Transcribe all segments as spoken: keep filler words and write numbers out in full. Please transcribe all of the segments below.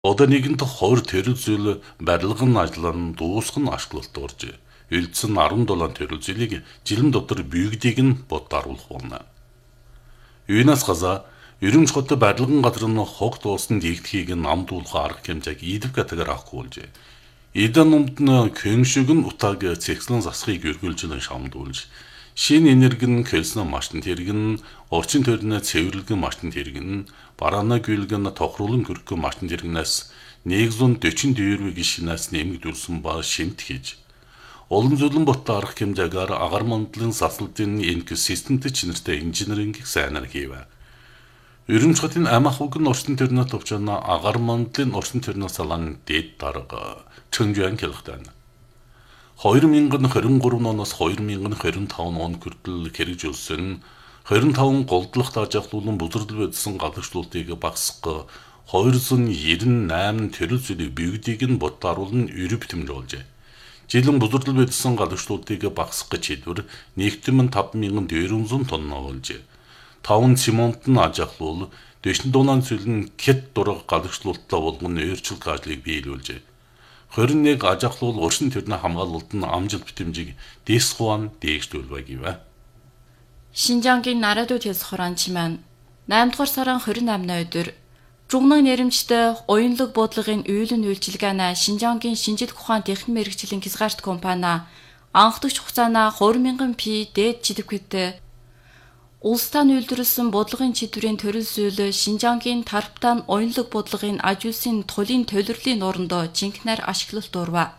Одоо нэгэн дэх хоёр төрөл зүйл барилгын ажлаар нь дуусган ашиглалт орж үлдсэн арван долоо төрөл зүйлийг жилэн дотор биегдийг нь бод даруулах болно. Юунаас газа ерөнхий хотод барилгын газар нь хог дууссан дийгдхийг нь амдуулах арга хэмжээг идв категори авахгүй болж эдэн номд нь кэншиг нь утааг цэгцлэн засахыг эргүүлжин шамдуулж шин энерги нь кэлсэн машин тэргэн орчин төрнө цэвэрлэгэн машин тэргэн бараана гүйлгэн тохируулан гөргөн машин тэргнээс нэгдүгээр дөрвөн гишнээс нэмэгдүүлсэн ба шимт хийж уламжлалын бот арга хэмжээгээр агаар мандлын засалтын энх системтэй чинэртэй инженеринг сайнаар хийвэ. Ерөнхий хотын амах уг нь орчин төрнө төвчнө агаар мандлын орчин төрнө салан дэд дарга чөнжөн хэлхтэн. хоёр мянган хорин гурав оноос хоёр мянган хорин таван он хүртэл хэрэгжүүлсэн хорин таван голдлох таажаглуулан бузардл байдсан гадагшлуултыг багасгах хоёрсун ерөн найман төрөл зүйлийг биегдийг нь бод даруулан өрөв тэмжүүлжээ. Жилэн бузардл байдсан гадагшлуултыг багасгах шийдвэр нэгдүгээр таван мянган дөрвөн тонн олжээ. таван цемент нь ажаглуул дэшин дунан цэлэн кет дураг гадагшлуултаа болгон өөрчлөлт ажлыг биелүүлжээ. хорин нэг ажаглуул уршин төрнө хамгаалалт нь амжилт битэмжиг дэсхуан дээгшүүлвэ гэвэ. Шинжангийн нарадууд хэлс хураанчман наймдугаар сарын хорин амны өдөр Жугнан нэрэмжтэй уянлаг бодлогын үйлэн үйлчилгээна Шинжангийн шинжлэх ухаан техник мэргэжлийн хязгаарт компани анхдагч хугацаана хоёр мянган пи дээд чидэвхэттэй улстан үйлдвэрлэсэн бодлогын чидэврийн төрөл зүйл Шинжангийн тарптан уянлаг бодлогын аж үйлсийн тулын төлөвлөлийн орондоо жинхнээр ашиглалт урва.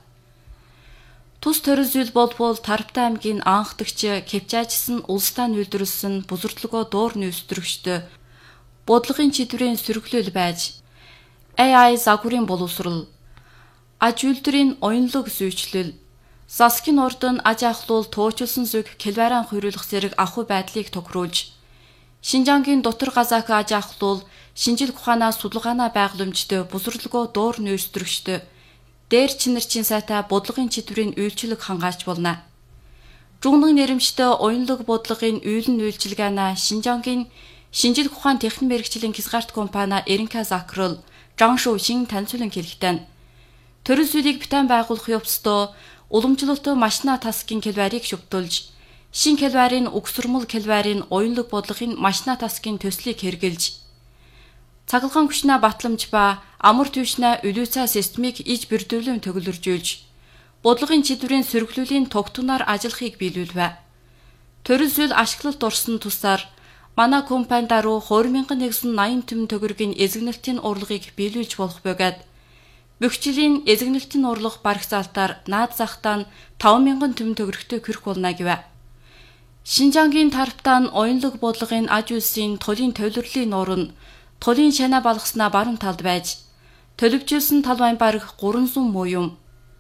Тус төрөл зүйл болбол Тарптай аймгийн анхдагч Кепчажсэн улстан үйлдвэрлэсэн бузардлогоо дуур нөөцтөрөгчтэй бодлогын чидэврийн сөрөглөл байж эй ай загварын боловсрол аж үйлдвэрийн уянлаг зүйчлэл засгийн урд нь аж ахлуул туучилсан зүг келбаран хөрүүлэх зэрэг ахуй байдлыг тохируулж Шинжангийн дотор газаак аж ахлуул шинжлэх ухаанаа судалгаанаа байгууламжтай бузардлогоо дуур нөөцтөрөгчтэй дээр чинэрчин сайтай бодлогын чидэврийн үйлчлэг хангаач болно. Жугнан нэрэмжтэй уянлаг бодлогын үйлэн үйлчилгээна Шинжангийн шинжлэх ухаан техник мэргэжлийн хязгаарт компани Эренка Закрал Жаншу шин танилцуулан хэлэхдээ төрөл зүйлийг битэн байгуулах явцдаа уламжлалт машина таскын келбарыг шүгтүүлж шин келбарын угсрмал келбарын уянлаг бодлогын машина таскын төслийг хэрэгжилж цахилгаан хүчнээ батламж ба амар түвшнээ үлүүцаа системийг иж бүрдүүлэн төгөлөржүүлж бодлогын чидэврийн сөрөглөлийн тогтунаар ажиллахыг биелүүлвэ. Төрөл зүйл ашиглалт орсон тусаар манай компанид руу хоёр мянган нэгдсэн ноён төмөн төгрөгийн эзэгнэлтийн урлагийг биелүүлж болох бөгөөд бүх жилийн эзэгнэлтийн урлаг барагцаалтаар наад захтаа нь таван мянган төмөн төгрөгтэй кирх болно гэвэ. Шинжангийн тарптан уянлаг бодлогын аж үйлсийн тулын төлөвлөлийн нуур нь тулын шанаа балгаснаа баруун талд байж төлөвчилсөн тал байн бараг гурван зуун муу юм.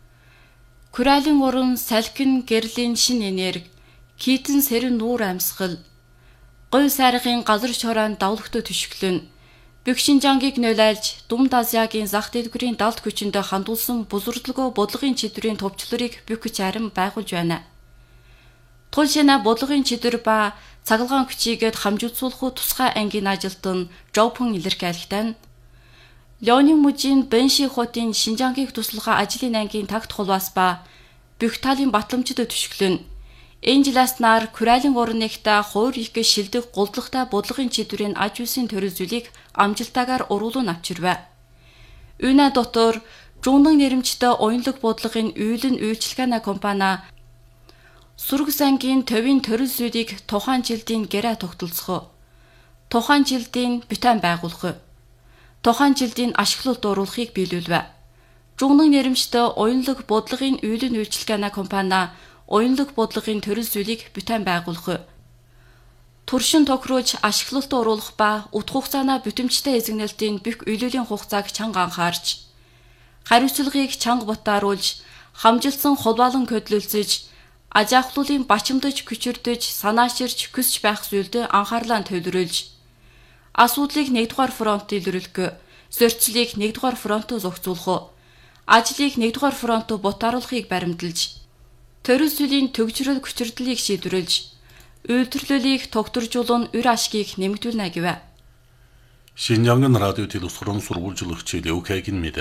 Куралын уран салхин гэрлийн шин энерги китэн сэрэн нуур амьсгал гой сайрын газар шороон давлагтай түшиглэн бүх Шинжангийг нөлөөлж Думд Азиягийн зах дэдгүүрийн далд хүчиндээ хандуулсан бузардлогоо бодлогын чидэврийн төвчлөрийг бүх хүч харин байгуулж байна. Тул шанаа бодлогын чидэвэр ба цахилгаан хүчийгээд хамжуулсуулах тусгай ангийн ажилт нь Жопон илэрхийлэгтэн Леонин мужийн Бэнши хотын Шинжангийг туслахаа ажлын ангийн тагт хулвас ба бүх талын батламжид түшиглэн энэ жилээс нар Куралын урнэгтээ хуур их шилдэг голдлогтой бодлогын чидэврийн аж үйлсийн төрөл зүйлийг амжилтаагаар уруулан авчирвэ. Үүнэ дотор Жугнан нэрэмжтэй уянлаг бодлогын үйлэн үйлчилгээна компани Сүрэг сангийн төвийн төрөл зүйлийг тухайн жилийн гэрээ тогтолцох, тухайн жилийн битэн байгуулах, тухайн жилийн ашиглалт оруулахыг биелүүлвэ. Жугнан нэрэмжтэй уянлаг бодлогын үйлэн үйлчилгээна компани уянлаг бодлогын төрөл зүйлийг битэн байгуулах, туршин тохируулж ашиглалт оруулах ба утга хугацаана бүтэмжтэй эзэгнэлтийн бүх үйлөлийн хугацааг чанга анхаарч, хариуцлагыг чанга бутааруулж, хамжилсан холбоолон көдлөлцөж, аж ахлуулын бачимдаж, күчирдэж, санаачирч, хүсч байх зүйлд анхаарлаа төвлөрүүлж, асуудлыг нэгдүгээр фронт илрүүлэх, зөрчлийг нэгдүгээр фронтоо зохицуулах, ажлыг нэгдүгээр фронтоо бутааруулахыг баримталж, төрөл зүйлийн төгжрөл хүчирдлийг шийдвэрлэж, үйлдвэрлэлийг тогтворжуулан үр ашгийг нэмэгдүүлнэ гэвэ. Шинжангийн радио телевизорын сурвалжлагч Леокагийн